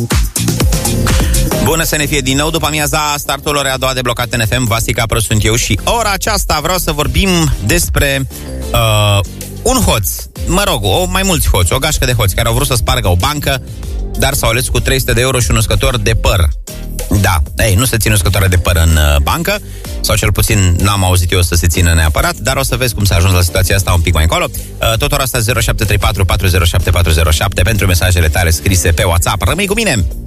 Bună să ne fie din nou după amiaza, startul orei a doua de Blocat în FM. Vasica Pră sunt eu și ora aceasta vreau să vorbim despre un hoț, mă rog, mai mulți hoți, o gașcă de hoți care au vrut să spargă o bancă, dar s-au ales cu 300 de euro și un uscător de păr. Da, nu se ține uscătoare de păr în bancă, sau cel puțin n-am auzit eu să se țină neapărat, dar o să vezi cum s-a ajuns la situația asta un pic mai încolo. Tot ora asta 0734 407 407 pentru mesajele tale scrise pe WhatsApp. Rămâi cu mine!